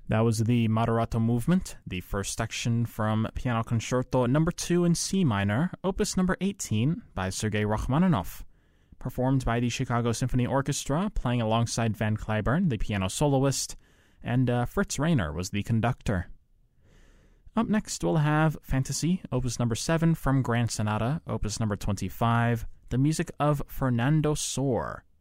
That was the Moderato movement, the first section from Piano Concerto number 2 in C minor, opus number 18 by Sergei Rachmaninoff, performed by the Chicago Symphony Orchestra, playing alongside Van Cliburn, the piano soloist, and Fritz Reiner was the conductor. Up next, we'll have Fantasy, opus number 7 from Grand Sonata, opus number 25, the music of Fernando Sor.